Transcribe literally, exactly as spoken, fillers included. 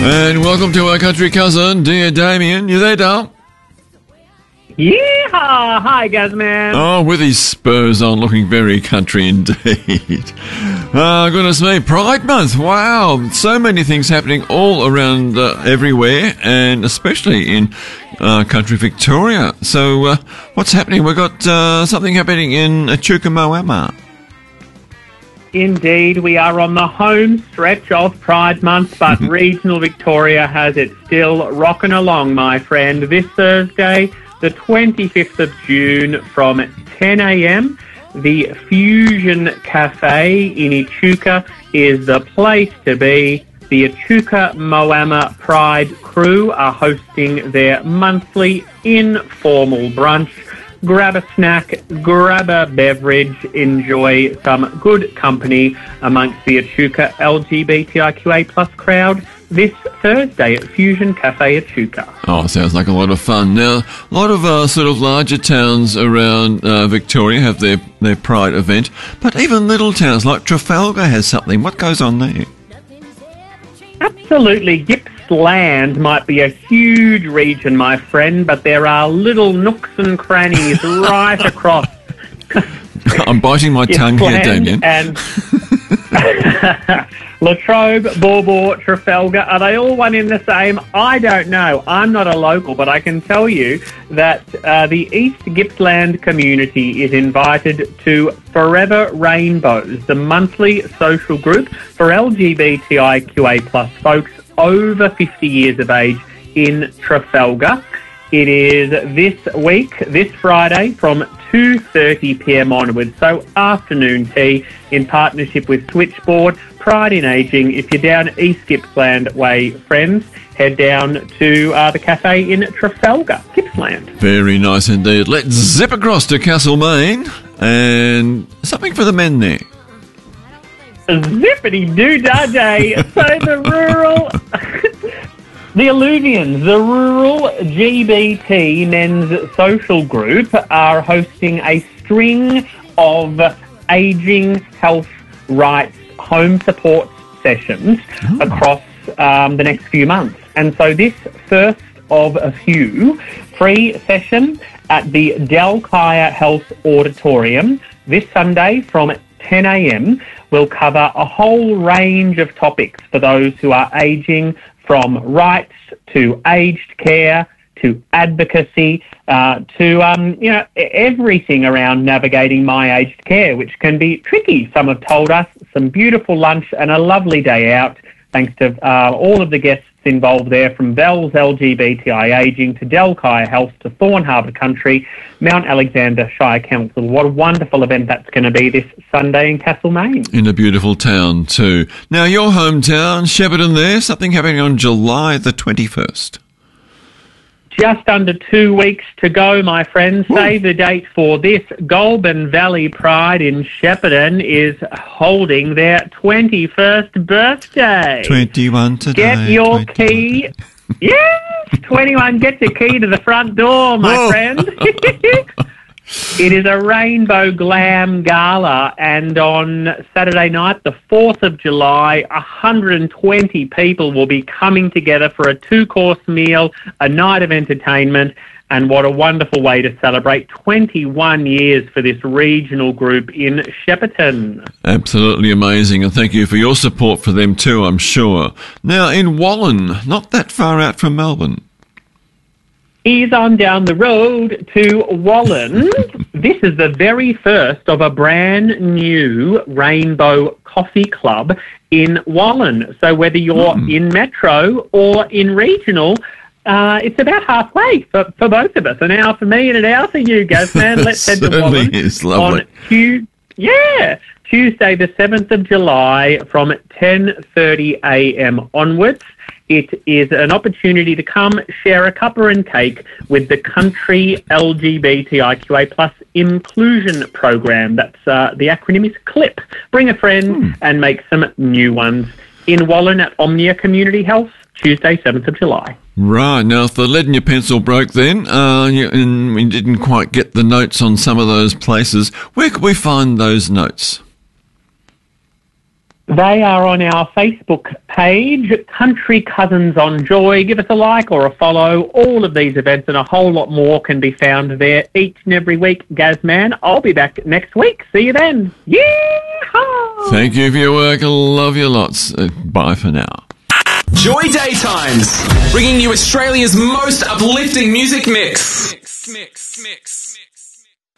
And welcome to our country cousin, dear Damien. You there, Dale? Yeehaw! Hi, Gazman. Oh, with his spurs on, looking very country indeed. Oh, goodness me, Pride Month. Wow, so many things happening all around uh, everywhere, and especially in uh, country Victoria. So, uh, what's happening? We've got uh, something happening in Echuca Moama. Indeed, we are on the home stretch of Pride Month, but regional Victoria has it still rocking along, my friend. This Thursday, the twenty-fifth of June, from ten a.m, the Fusion Cafe in Echuca is the place to be. The Echuca Moama Pride crew are hosting their monthly informal brunch. Grab a snack, grab a beverage, enjoy some good company amongst the Echuca L G B T I Q A plus crowd this Thursday at Fusion Cafe Echuca. Oh, sounds like a lot of fun. Now, a lot of uh, sort of larger towns around uh, Victoria have their, their Pride event, but even little towns like Trafalgar has something. What goes on there? Absolutely. Gippsland might be a huge region, my friend, but there are little nooks and crannies right across. I'm biting my tongue here, Damien. And Latrobe, Bawbaw, Trafalgar, are they all one in the same? I don't know. I'm not a local, but I can tell you that uh, the East Gippsland community is invited to Forever Rainbows, the monthly social group for L G B T I Q A plus folks over fifty years of age in Trafalgar. It is this week, this Friday, from two thirty p.m. onwards, so afternoon tea in partnership with Switchboard, Pride in Ageing. If you're down East Gippsland way, friends, head down to uh, the cafe in Trafalgar, Gippsland. Very nice indeed. Let's zip across to Castlemaine, and something for the men there. Zippity-doo-dah-day. So the rural... The Alluvians, the rural G B T men's social group, are hosting a string of ageing, health, rights, home support sessions oh. across um, the next few months. And so this first of a few free session at the Dalkaya Health Auditorium this Sunday from ten a.m. will cover a whole range of topics for those who are ageing, from rights to aged care to advocacy uh, to um, you know everything around navigating my aged care, which can be tricky. Some have told us. Some beautiful lunch and a lovely day out, thanks to uh, all of the guests involved there, from Bell's L G B T I Ageing to Dalkaya Health to Thorn Harbour Country, Mount Alexander Shire Council. What a wonderful event that's going to be this Sunday in Castlemaine. In a beautiful town too. Now, your hometown, Shepparton there, something happening on July the twenty-first. Just under two weeks to go, my friends. Ooh. Save the date for this. Goulburn Valley Pride in Shepparton is holding their twenty-first birthday. twenty-one today. Get your twenty-one. Key. Yes, twenty-one. Get your key to the front door, my Whoa. friend. It is a rainbow glam gala, and on Saturday night, the fourth of July, one hundred twenty people will be coming together for a two-course meal, a night of entertainment, and what a wonderful way to celebrate twenty-one years for this regional group in Shepparton. Absolutely amazing, and thank you for your support for them too, I'm sure. Now, in Wallen, not that far out from Melbourne. Ease on down the road to Wallen. This is the very first of a brand new Rainbow Coffee Club in Wallen. So whether you're mm. in Metro or in regional, uh, it's about halfway for, for both of us. An hour for me and an hour for you, Gazman. Let's head to Wallen is lovely. on Tuesday. Yeah, Tuesday the seventh of July from ten thirty a.m. onwards. It is an opportunity to come share a cuppa and cake with the Country L G B T I Q A plus Inclusion Program. That's uh, the acronym is CLIP. Bring a friend hmm. and make some new ones. In Wallen at Omnia Community Health, Tuesday, seventh of July. Right. Now, if the lead in your pencil broke then, uh, you, and we didn't quite get the notes on some of those places, where could we find those notes? They are on our Facebook page, Country Cousins on Joy. Give us a like or a follow. All of these events and a whole lot more can be found there each and every week. Gazman, I'll be back next week. See you then. Yeehaw! Thank you for your work. Love you lots. Uh, bye for now. Joy Daytimes, bringing you Australia's most uplifting music mix. Mix, mix, mix, mix.